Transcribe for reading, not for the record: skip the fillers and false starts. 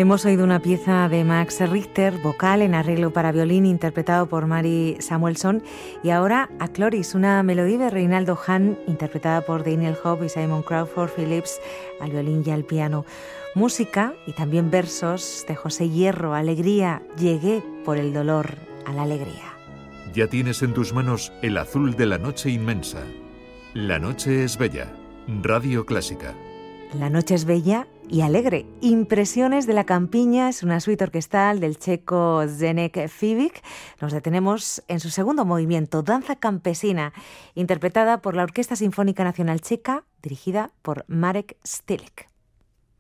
Hemos oído una pieza de Max Richter, vocal en arreglo para violín, interpretado por Mary Samuelson, y ahora A Cloris, una melodía de Reinaldo Hahn, interpretada por Daniel Hope y Simon Crawford Phillips, al violín y al piano. Música y también versos de José Hierro, Alegría, llegué por el dolor a la alegría. Ya tienes en tus manos el azul de la noche inmensa. La noche es bella. Radio Clásica. La noche es bella y alegre. Impresiones de la campiña es una suite orquestal del checo Zdeněk Fibic. Nos detenemos en su segundo movimiento, Danza campesina, interpretada por la Orquesta Sinfónica Nacional Checa, dirigida por Marek Stýlek.